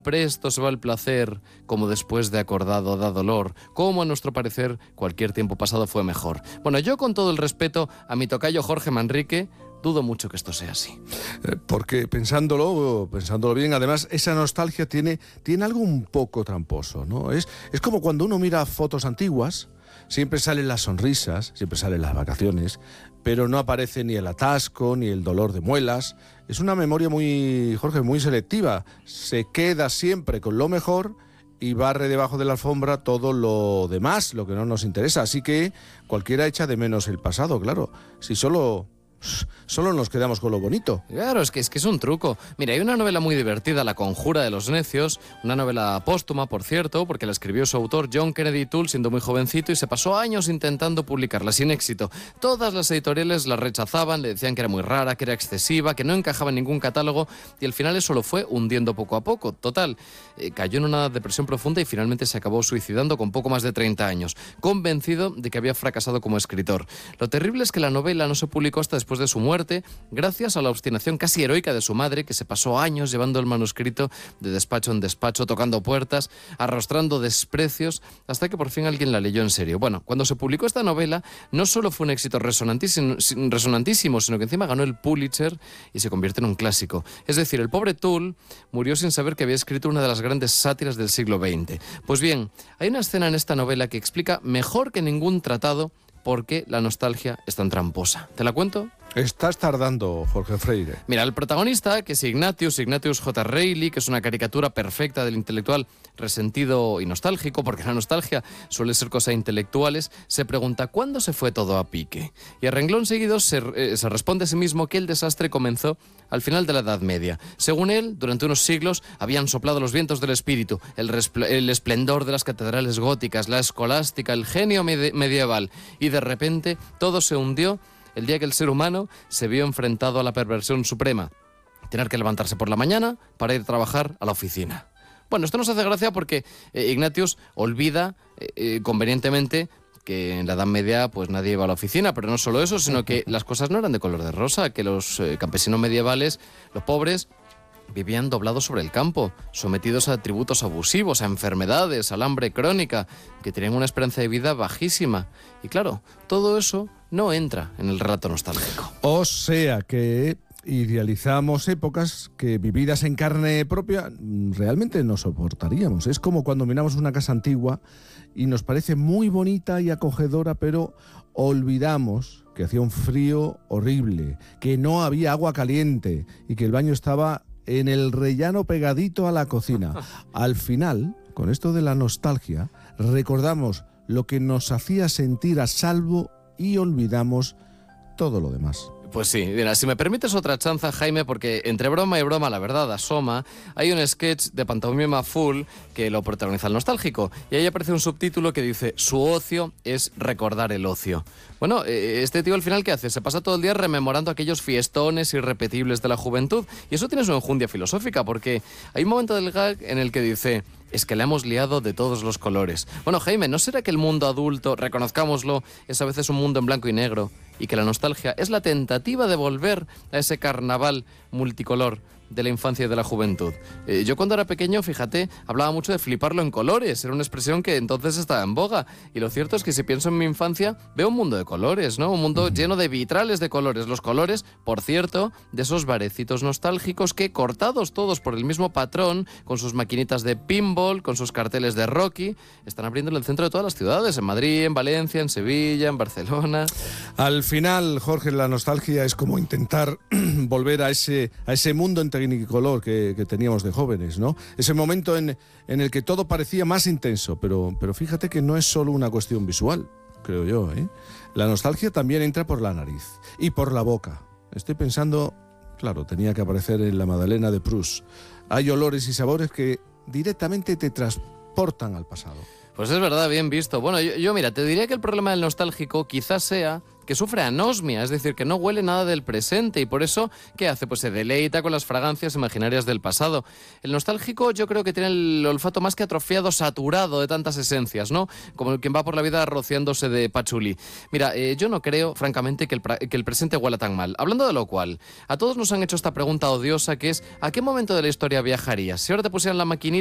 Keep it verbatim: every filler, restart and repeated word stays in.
Presto se va el placer, como después de acordado da dolor, como a nuestro parecer cualquier tiempo pasado fue mejor. Bueno, yo con todo el respeto a mi tocayo Jorge Manrique, dudo mucho que esto sea así. Eh, porque pensándolo, pensándolo bien, además esa nostalgia tiene, tiene algo un poco tramposo, ¿no? Es, es como cuando uno mira fotos antiguas, siempre salen las sonrisas, siempre salen las vacaciones, pero no aparece ni el atasco, ni el dolor de muelas. Es una memoria muy, Jorge, muy selectiva. Se queda siempre con lo mejor y barre debajo de la alfombra todo lo demás, lo que no nos interesa. Así que cualquiera echa de menos el pasado, claro. Si solo... Solo nos quedamos con lo bonito. Claro, es que, es que es un truco. Mira, hay una novela muy divertida, La conjura de los necios, una novela póstuma, por cierto, porque la escribió su autor John Kennedy Toole siendo muy jovencito y se pasó años intentando publicarla sin éxito. Todas las editoriales la rechazaban, le decían que era muy rara, que era excesiva, que no encajaba en ningún catálogo y al final eso lo fue hundiendo poco a poco. Total, eh, cayó en una depresión profunda y finalmente se acabó suicidando con poco más de treinta años, convencido de que había fracasado como escritor. Lo terrible es que la novela no se publicó hasta después de su muerte, gracias a la obstinación casi heroica de su madre, que se pasó años llevando el manuscrito de despacho en despacho, tocando puertas, arrostrando desprecios, hasta que por fin alguien la leyó en serio. Bueno, cuando se publicó esta novela, no solo fue un éxito resonantísimo, resonantísimo, sino que encima ganó el Pulitzer y se convierte en un clásico. Es decir, el pobre Toole murió sin saber que había escrito una de las grandes sátiras del siglo veinte. Pues bien, hay una escena en esta novela que explica mejor que ningún tratado por qué la nostalgia es tan tramposa. ¿Te la cuento? Estás tardando, Jorge Freire. Mira, el protagonista, que es Ignatius, Ignatius J. Reilly, que es una caricatura perfecta del intelectual resentido y nostálgico, porque la nostalgia suele ser cosa de intelectuales, se pregunta ¿cuándo se fue todo a pique? Y a renglón seguido se, eh, se responde a sí mismo que el desastre comenzó al final de la Edad Media. Según él, durante unos siglos habían soplado los vientos del espíritu, el, el esplendor de las catedrales góticas, la escolástica, el genio medi- medieval, y de repente todo se hundió el día que el ser humano se vio enfrentado a la perversión suprema, tener que levantarse por la mañana para ir a trabajar a la oficina. Bueno, esto nos hace gracia porque eh, Ignatius olvida eh, eh, convenientemente que en la Edad Media pues nadie iba a la oficina, pero no solo eso, sino que las cosas no eran de color de rosa, que los eh, campesinos medievales, los pobres, vivían doblados sobre el campo, sometidos a tributos abusivos, a enfermedades, al hambre crónica, que tenían una esperanza de vida bajísima. Y claro, todo eso no entra en el relato nostálgico. O sea que idealizamos épocas que, vividas en carne propia, realmente no soportaríamos. Es como cuando miramos una casa antigua y nos parece muy bonita y acogedora, pero olvidamos que hacía un frío horrible, que no había agua caliente y que el baño estaba en el rellano pegadito a la cocina. Al final, con esto de la nostalgia, recordamos lo que nos hacía sentir a salvo y olvidamos todo lo demás. Pues sí, mira, si me permites otra chanza, Jaime, porque entre broma y broma la verdad asoma, hay un sketch de Pantomima Full que lo protagoniza el nostálgico, y ahí aparece un subtítulo que dice «Su ocio es recordar el ocio». Bueno, este tío al final, ¿qué hace? Se pasa todo el día rememorando aquellos fiestones irrepetibles de la juventud, y eso tiene su enjundia filosófica, porque hay un momento del gag en el que dice «Es que le hemos liado de todos los colores». Bueno, Jaime, ¿no será que el mundo adulto, reconozcámoslo, es a veces un mundo en blanco y negro, y que la nostalgia es la tentativa de volver a ese carnaval multicolor de la infancia y de la juventud? Eh, yo cuando era pequeño, fíjate, hablaba mucho de fliparlo en colores, era una expresión que entonces estaba en boga, y lo cierto es que si pienso en mi infancia, veo un mundo de colores, ¿no? Un mundo lleno de vitrales de colores, los colores, por cierto, de esos barecitos nostálgicos que, cortados todos por el mismo patrón, con sus maquinitas de pinball, con sus carteles de Rocky, están abriendo en el centro de todas las ciudades, en Madrid, en Valencia, en Sevilla, en Barcelona. Al final, Jorge, la nostalgia es como intentar volver a ese, a ese mundo en tecnicolor que, que teníamos de jóvenes, ¿no? Ese momento en, en el que todo parecía más intenso, pero, pero fíjate que no es solo una cuestión visual, creo yo, ¿eh? La nostalgia también entra por la nariz y por la boca. Estoy pensando, claro, tenía que aparecer en la Madalena de Proust. Hay olores y sabores que directamente te transportan al pasado. Pues es verdad, bien visto. Bueno, yo, yo mira, te diría que el problema del nostálgico quizás sea que que sufre anosmia, es decir, que no huele nada del presente y por eso, ¿qué hace? Pues se deleita con las fragancias imaginarias del pasado. El nostálgico yo creo que tiene el olfato más que atrofiado, saturado de tantas esencias, ¿no? Como quien va por la vida rociándose de pachulí. Mira, eh, yo no creo, francamente, que el, que el presente huela tan mal. Hablando de lo cual, a todos nos han hecho esta pregunta odiosa que es ¿a qué momento de la historia viajarías? Si ahora te pusieran la maquinita